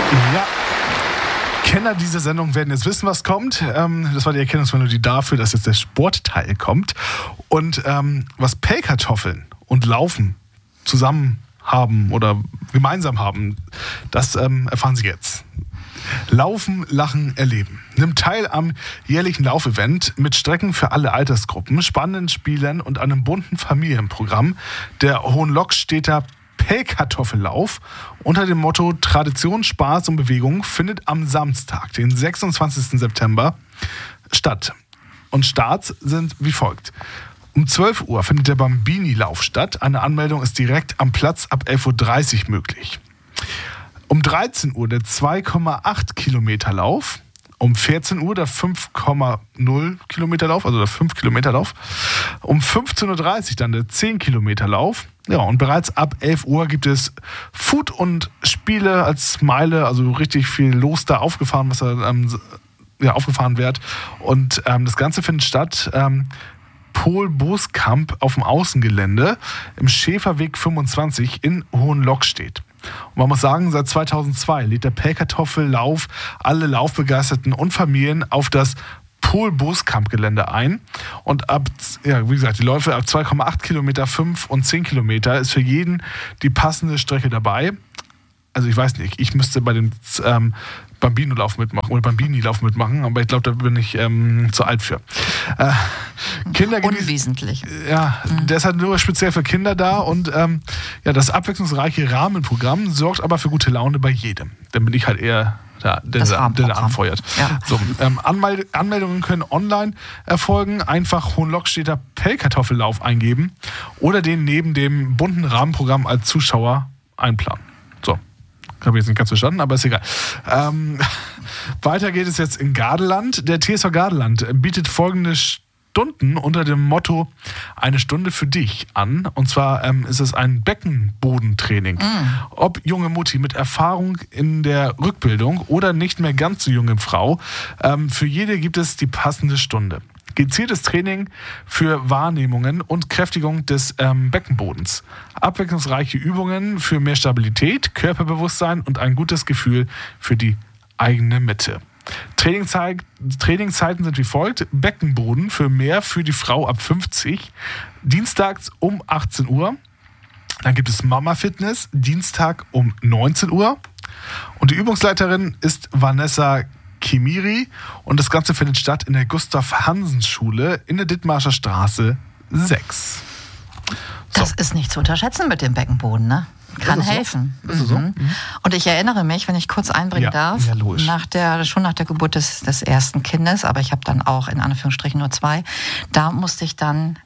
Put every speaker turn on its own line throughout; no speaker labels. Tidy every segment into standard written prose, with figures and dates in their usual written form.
Ja, Kenner dieser Sendung werden jetzt wissen, was kommt. Das war die Erkennungsmelodie dafür, dass jetzt der Sportteil kommt. Und was Pellkartoffeln und Laufen zusammen haben oder gemeinsam haben, das erfahren Sie jetzt. Laufen, Lachen, Erleben. Nimmt teil am jährlichen Laufevent mit Strecken für alle Altersgruppen, spannenden Spielen und einem bunten Familienprogramm. Der Hohenlockstedter Pellkartoffellauf unter dem Motto Tradition, Spaß und Bewegung findet am Samstag, den 26. September, statt. Und Starts sind wie folgt. Um 12 Uhr findet der Bambini-Lauf statt. Eine Anmeldung ist direkt am Platz ab 11.30 Uhr möglich. Um 13 Uhr der 2,8 Kilometer Lauf. Um 14 Uhr der 5,0 Kilometer Lauf, also der 5 Kilometer Lauf. Um 15.30 Uhr dann der 10 Kilometer Lauf. Ja, und bereits ab 11 Uhr gibt es Food und Spiele als Meile, also richtig viel los da aufgefahren, was aufgefahren wird. Und das Ganze findet statt Pol-Boskamp auf dem Außengelände im Schäferweg 25 in Hohenlockstedt. Und man muss sagen, seit 2002 lädt der Pellkartoffellauf alle Laufbegeisterten und Familien auf das Pol-Boskamp-Gelände ein. Und wie gesagt, die Läufe ab 2,8 Kilometer, 5 und 10 Kilometer ist für jeden die passende Strecke dabei. Also ich weiß nicht, ich müsste bei dem Bambino-Lauf mitmachen oder Bambini-Lauf mitmachen, aber ich glaube, da bin ich zu alt für.
Unwesentlich.
Ja, der ist halt nur speziell für Kinder da und das abwechslungsreiche Rahmenprogramm sorgt aber für gute Laune bei jedem. Dann bin ich halt eher der anfeuert. Ja. So, Anmeldungen können online erfolgen. Einfach Hohenlockstedter Pellkartoffellauf eingeben oder den neben dem bunten Rahmenprogramm als Zuschauer einplanen. So. Habe ich jetzt nicht ganz verstanden, aber ist egal. Weiter geht es jetzt in Gardeland. Der TSV Gardeland bietet folgende Stunden unter dem Motto Eine Stunde für dich an. Und zwar ist es ein Beckenbodentraining. Ob junge Mutti mit Erfahrung in der Rückbildung oder nicht mehr ganz so junge Frau, für jede gibt es die passende Stunde. Gezieltes Training für Wahrnehmungen und Kräftigung des Beckenbodens. Abwechslungsreiche Übungen für mehr Stabilität, Körperbewusstsein und ein gutes Gefühl für die eigene Mitte. Trainingszeiten sind wie folgt. Beckenboden für die Frau ab 50. Dienstags um 18 Uhr. Dann gibt es Mama Fitness, Dienstag um 19 Uhr. Und die Übungsleiterin ist Vanessa Kimiri und das Ganze findet statt in der Gustav-Hansen-Schule in der Dithmarscher Straße 6. So.
Das ist nicht zu unterschätzen mit dem Beckenboden, ne? Kann helfen.
So? So?
Und ich erinnere mich, wenn ich kurz einbringen darf, schon nach der Geburt des ersten Kindes, aber ich habe dann auch in Anführungsstrichen nur 2, da musste ich dann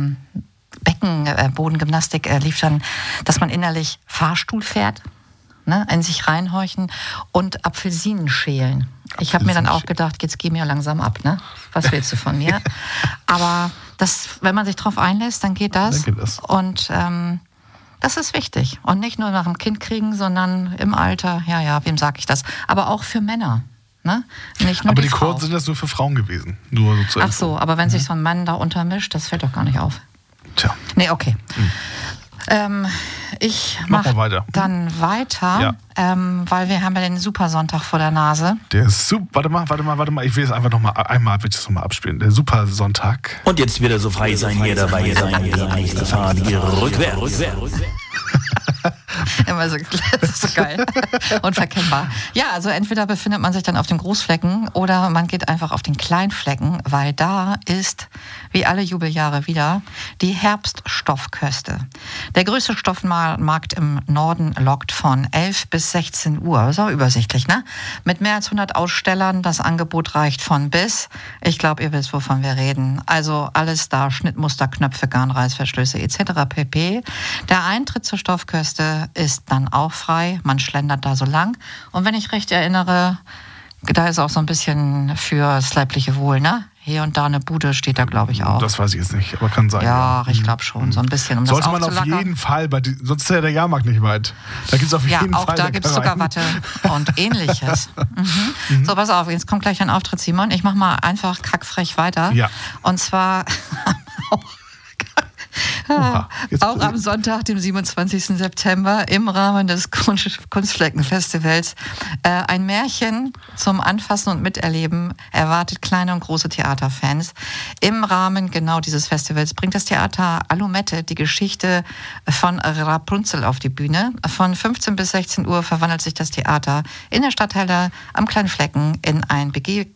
Beckenbodengymnastik lief dann, dass man innerlich Fahrstuhl fährt, ne, in sich reinhorchen und Apfelsinen schälen. Ich habe mir dann auch gedacht, jetzt geh mir langsam ab, ne? Was willst du von mir? Aber wenn man sich drauf einlässt, dann geht das. Und das ist wichtig. Und nicht nur nach dem Kind kriegen, sondern im Alter, wem sage ich das? Aber auch für Männer. Ne? Nicht nur
aber die
Frau.
Kurse sind das nur für Frauen gewesen. Nur so zur
Ach so, aber wenn sich so ein Mann da untermischt, das fällt doch gar nicht auf.
Tja.
Nee, okay. Ich mache dann weiter, weil wir haben ja den Supersonntag vor der Nase.
Der ist super. Warte mal. Ich will es einfach nochmal abspielen. Der Supersonntag.
Und jetzt wird er so frei sein, hier dabei sein. Die nächste Fahrt hier rückwärts.
Immer so, das ist so geil. Unverkennbar. Ja, also entweder befindet man sich dann auf dem Großflecken oder man geht einfach auf den Kleinflecken, weil da ist, wie alle Jubeljahre wieder, die Herbststoffköste. Der größte Stoffmarkt im Norden lockt von 11 bis 16 Uhr. Ist auch übersichtlich, ne? Mit mehr als 100 Ausstellern. Das Angebot reicht von bis. Ich glaube, ihr wisst, wovon wir reden. Also alles da, Schnittmuster, Knöpfe, Garnreißverschlüsse etc. pp. Der Eintritt zur Stoffköste ist dann auch frei. Man schlendert da so lang. Und wenn ich recht erinnere, da ist auch so ein bisschen fürs leibliche Wohl, ne? Hier und da eine Bude steht da, glaube ich, auch.
Das weiß ich jetzt nicht, aber kann sein.
Ja, ich glaube schon, so ein bisschen. Um
sollte
das
man auf jeden Fall, sonst ist ja der Jahrmarkt nicht weit. Da gibt es auf jeden Fall.
Ja, auch da gibt es Zuckerwatte und Ähnliches. So, pass auf, jetzt kommt gleich ein Auftritt, Simon. Ich mache mal einfach kackfrech weiter.
Ja.
Und zwar
Oha,
Auch am Sonntag, dem 27. September, im Rahmen des Kunstfleckenfestivals. Ein Märchen zum Anfassen und Miterleben erwartet kleine und große Theaterfans. Im Rahmen genau dieses Festivals bringt das Theater Alumette die Geschichte von Rapunzel auf die Bühne. Von 15 bis 16 Uhr verwandelt sich das Theater in der Stadthalle am Kleinen Flecken in ein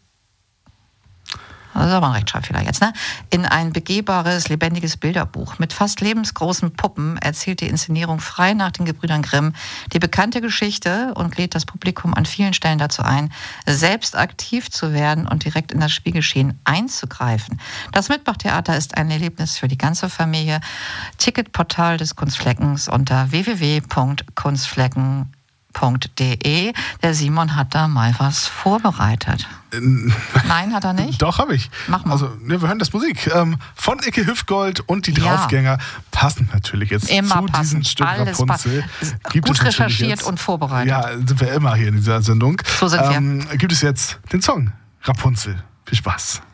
das ist aber ein Rechtschreibfehler jetzt, ne? In ein begehbares, lebendiges Bilderbuch. Mit fast lebensgroßen Puppen erzählt die Inszenierung frei nach den Gebrüdern Grimm die bekannte Geschichte und lädt das Publikum an vielen Stellen dazu ein, selbst aktiv zu werden und direkt in das Spielgeschehen einzugreifen. Das Mitmachtheater ist ein Erlebnis für die ganze Familie. Ticketportal des Kunstfleckens unter www.kunstflecken.de. Der Simon hat da mal was vorbereitet. Nein, hat er nicht?
Doch, habe ich.
Mach mal.
Also, wir hören das Musik. Von Icke Hüftgold und die Draufgänger passen natürlich jetzt
immer
zu diesem Stück
Alles
Rapunzel.
Gut recherchiert und vorbereitet.
Ja, sind wir immer hier in dieser Sendung.
So sind wir.
Gibt es jetzt den Song Rapunzel. Viel Spaß.